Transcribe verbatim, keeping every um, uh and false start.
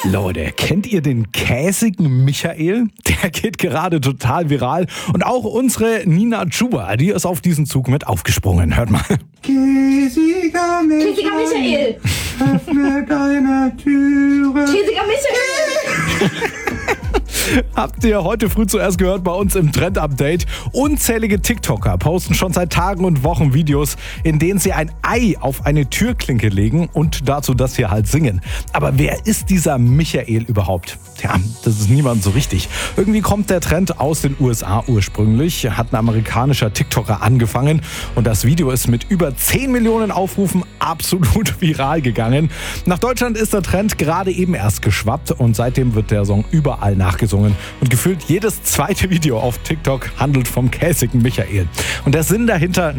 Leute, kennt ihr den käsigen Michael? Der geht gerade total viral. Und auch unsere Nina Chuba, die ist auf diesen Zug mit aufgesprungen. Hört mal. Käsiger Michael, Käsiger Michael. öffne deine Türe. Käsiger Michael. Habt ihr heute früh zuerst gehört bei uns im Trend-Update? Unzählige TikToker posten schon seit Tagen und Wochen Videos, in denen sie ein Ei auf eine Türklinke legen und dazu das hier halt singen. Aber wer ist dieser Michael überhaupt? Tja, das ist niemand so richtig. Irgendwie kommt der Trend aus den U S A ursprünglich, hat ein amerikanischer TikToker angefangen und das Video ist mit über zehn Millionen Aufrufen absolut viral gegangen. Nach Deutschland ist der Trend gerade eben erst geschwappt und seitdem wird der Song überall nachgesungen. Und gefühlt jedes zweite Video auf TikTok handelt vom käsigen Michael. Und der Sinn dahinter